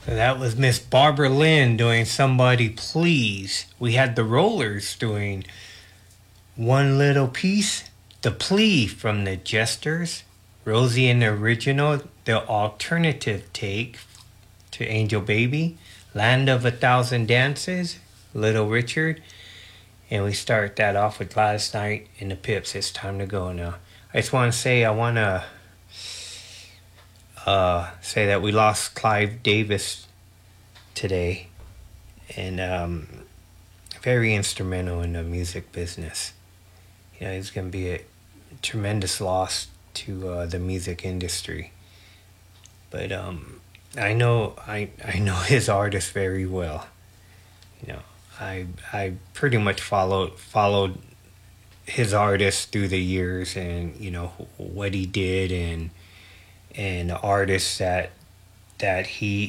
That was Miss Barbara Lynn doing Somebody Please. We had the Rollers doing One Little Piece, The Plea from the Jesters, Rosie and the Original, the alternative take to Angel Baby, Land of a Thousand Dances, Little Richard, and we start that off with Last Night in the Pips. It's time to go now. I just want to say I want to say that we lost Clive Davis today, and very instrumental in the music business. You know, he's going to be a tremendous loss to the music industry. But I know his artist very well. You know, I pretty much followed his artist through the years, and you know what he did, and the artists that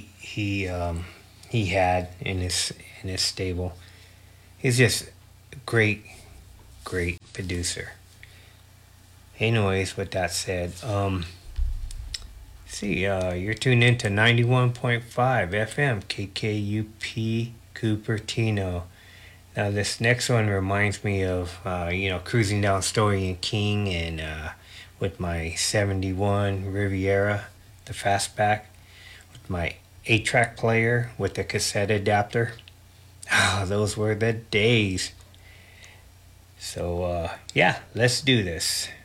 he had in his stable. He's just a great producer. Anyways, with that said, you're tuned into 91.5 FM KKUP Cupertino. Now this next one reminds me of cruising down Story and King, and with my 71 Riviera, the fastback, with my 8-track player with the cassette adapter. Ah, those were the days. So let's do this.